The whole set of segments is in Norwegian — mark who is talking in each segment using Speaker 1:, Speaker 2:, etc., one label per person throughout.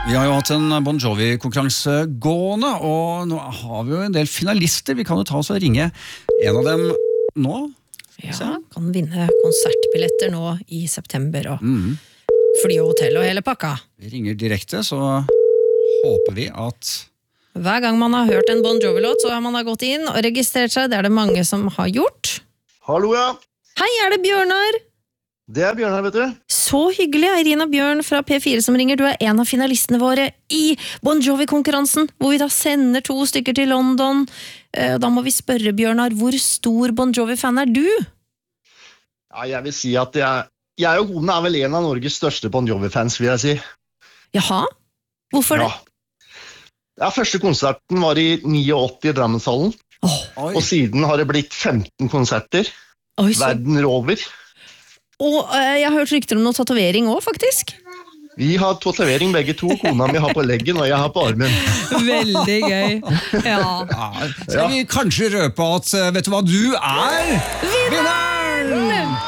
Speaker 1: Vi har jo hatt en Bon Jovi-konkurranse gående, og nå har vi jo en del finalister. Vi kan jo ta oss og ringe en av dem nå.
Speaker 2: Ja, kan vinne konsertbilletter nå i september, og fly og hotell og hele pakka.
Speaker 1: Vi ringer direkte, så håper vi at...
Speaker 2: Hver gang man har hørt en Bon Jovi-låt, så har man gått inn og registrert seg. Det er det mange som har gjort.
Speaker 3: Hallo, ja.
Speaker 2: Hei, er det Bjørnar?
Speaker 3: Det er Bjørnar, vet du.
Speaker 2: Så hyggelig, Irina Bjørn fra P4 som ringer. Du er en av finalistene våre i Bon Jovi-konkurransen, hvor vi da sender 2 stykker til London. Da må vi spørre, Bjørnar, hvor stor Bon Jovi-fan er du?
Speaker 3: Ja, jeg vil si at jeg og kona er vel en av Norges største Bon Jovi-fans, vil jeg si.
Speaker 2: Jaha? Hvorfor det?
Speaker 3: Ja, første konserten var i 89 i Drammenshallen. Og siden har det blitt 15 konserter. Verden over.
Speaker 2: Og jeg har hørt rykter om noe tatovering også, faktisk.
Speaker 3: Vi har tatovering begge to. Kona mi har på leggen, og jeg har på armen.
Speaker 2: Veldig gøy. Ja.
Speaker 1: Skal vi kanskje røpe at, vet du hva, du er vinneren!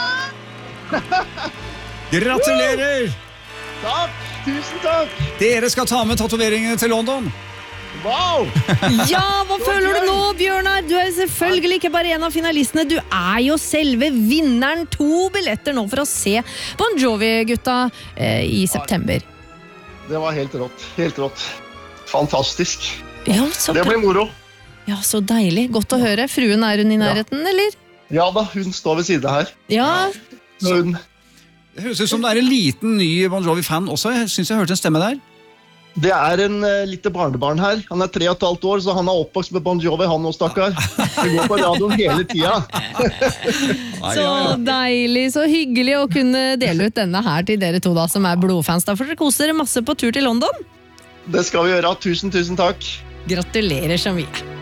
Speaker 1: Gratulerer!
Speaker 3: Takk! Tusen takk!
Speaker 1: Dere skal ta med tatoveringene til London.
Speaker 3: Wow!
Speaker 2: Ja, hva føler du nå, Bjørnar? Du er selvfølgelig ikke bare en av finalistene, du er jo selve vinneren. 2 billetter nå for å se Bon Jovi-gutta i september.
Speaker 3: Det var helt rått, helt rått. Fantastisk.
Speaker 2: Ja,
Speaker 3: det ble moro.
Speaker 2: Ja, så deilig. Godt å høre. Fruen, er hun i nærheten, eller?
Speaker 3: Ja da, hun står ved siden her.
Speaker 2: Ja.
Speaker 1: Det høres ut som det er en liten ny Bon Jovi-fan også. Jeg synes jeg hørte en stemme der.
Speaker 3: Det er en lite barnebarn her. Han er 3,5 år, så han er oppvokst med Bon Jovi, han og stakkar. Det går på radioen hele tida.
Speaker 2: Så deilig, så hyggelig å kunne dele ut denne her til dere to da, som er blodfans. Da får dere kose dere masse på tur til London.
Speaker 3: Det skal vi gjøre. Tusen takk.
Speaker 2: Gratulerer så mye.